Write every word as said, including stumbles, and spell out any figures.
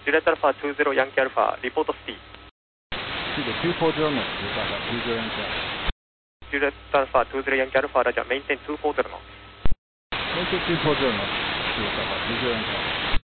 ジュレットアルファにじゅうヤンキーアルファ、リポートスティ。 是的 two four zero knots, Delta Alpha two zero Yankee Alpha. ジュレットアルファにじゅうヤンキーアルファ、ラジャー、メインテンにひゃくよんじゅうの。 Maintain two four zero knots, Delta Alpha two zero Yankee Alpha.